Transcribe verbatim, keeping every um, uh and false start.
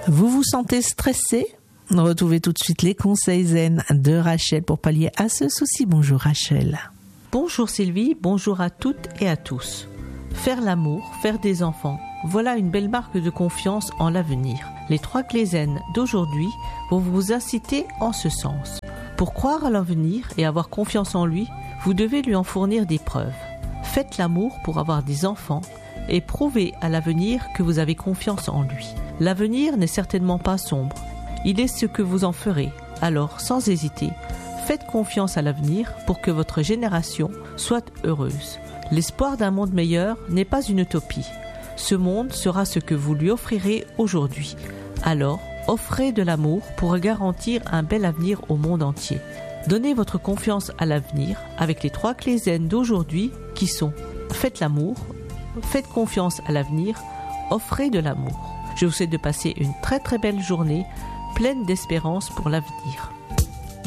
Vous vous sentez stressé ? Retrouvez tout de suite les conseils zen de Rachel pour pallier à ce souci. Bonjour Rachel. Bonjour Sylvie, bonjour à toutes et à tous. Faire l'amour, faire des enfants, voilà une belle marque de confiance en l'avenir. Les trois clés zen d'aujourd'hui vont vous inciter en ce sens. Pour croire à l'avenir et avoir confiance en lui, vous devez lui en fournir des preuves. Faites l'amour pour avoir des enfants et prouvez à l'avenir que vous avez confiance en lui. L'avenir n'est certainement pas sombre. Il est ce que vous en ferez. Alors, sans hésiter, faites confiance à l'avenir pour que votre génération soit heureuse. L'espoir d'un monde meilleur n'est pas une utopie. Ce monde sera ce que vous lui offrirez aujourd'hui. Alors, offrez de l'amour pour garantir un bel avenir au monde entier. Donnez votre confiance à l'avenir avec les trois clés zen d'aujourd'hui qui sont faites l'amour, faites confiance à l'avenir, offrez de l'amour. Je vous souhaite de passer une très très belle journée pleine d'espérance pour l'avenir.